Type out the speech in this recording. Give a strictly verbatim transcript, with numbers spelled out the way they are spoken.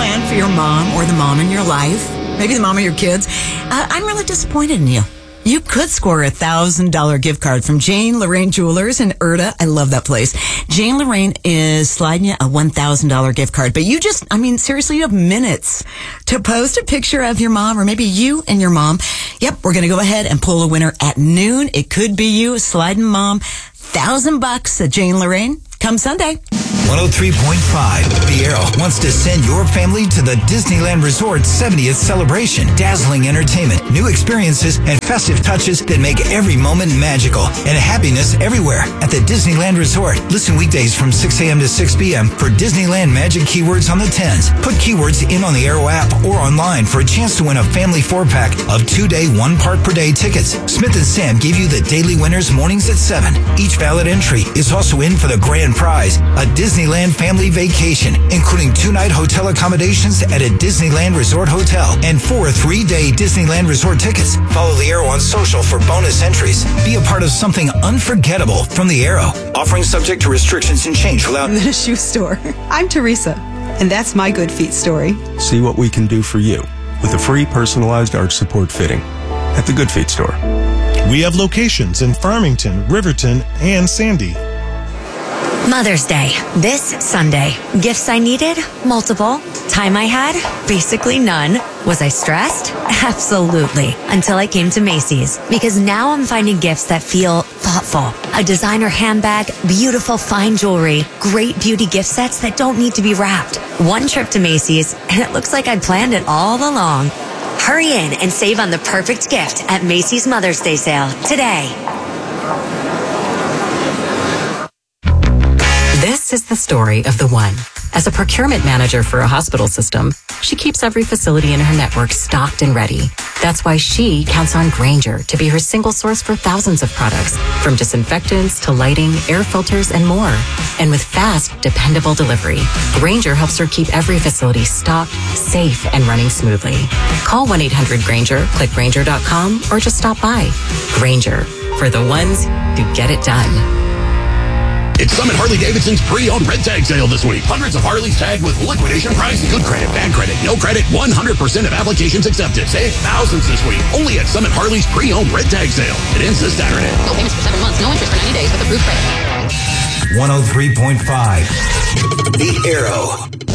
plan for your mom or the mom in your life, maybe the mom of your kids, uh, I'm really disappointed in you. You could score a one thousand dollars gift card from Jane Lorraine Jewelers in Erta. I love that place. Jane Lorraine is sliding you a one thousand dollars gift card. But you just, I mean, seriously, you have minutes to post a picture of your mom, or maybe you and your mom. Yep, we're going to go ahead and pull a winner at noon. It could be you, sliding mom, thousand bucks at Jane Lorraine. Come Sunday. one oh three point five. The Arrow wants to send your family to the Disneyland Resort seventieth celebration. Dazzling entertainment, new experiences, and festive touches that make every moment magical. And happiness everywhere at the Disneyland Resort. Listen weekdays from six a.m. to six p.m. for Disneyland magic keywords on the tens. Put keywords in on the Arrow app or online for a chance to win a family four-pack of two-day, one-part-per-day tickets. Smith and Sam give you the daily winners mornings at seven. Each valid entry is also in for the grand prize, a Disneyland family vacation, including two-night hotel accommodations at a Disneyland Resort hotel and four three-day Disneyland Resort tickets. Follow the Arrow on social for bonus entries. Be a part of something unforgettable from the Arrow. Offering subject to restrictions and change without... Than a shoe store. I'm Teresa, and that's my Good Feet story. See what we can do for you with a free personalized arch support fitting at the Good Feet store. We have locations in Farmington, Riverton, and Sandy. Mother's Day, this Sunday. Gifts I needed? Multiple. Time I had? Basically none. Was I stressed? Absolutely. Until I came to Macy's. Because now I'm finding gifts that feel thoughtful. A designer handbag, beautiful fine jewelry, great beauty gift sets that don't need to be wrapped. One trip to Macy's, and it looks like I planned it all along. Hurry in and save on the perfect gift at Macy's Mother's Day sale today. This is the story of the one. As a procurement manager for a hospital system, she keeps every facility in her network stocked and ready. That's why she counts on Grainger to be her single source for thousands of products, from disinfectants to lighting, air filters, and more. And with fast, dependable delivery, Grainger helps her keep every facility stocked, safe, and running smoothly. Call one eight hundred Grainger, click Grainger dot com, or just stop by. Grainger, for the ones who get it done. It's Summit Harley-Davidson's pre-owned red tag sale this week. Hundreds of Harleys tagged with liquidation price. Good credit, bad credit, no credit, one hundred percent of applications accepted. Save thousands this week. Only at Summit Harley's pre-owned red tag sale. It ends this Saturday. No payments for seven months, no interest for ninety days with approved credit. one oh three point five. The Arrow.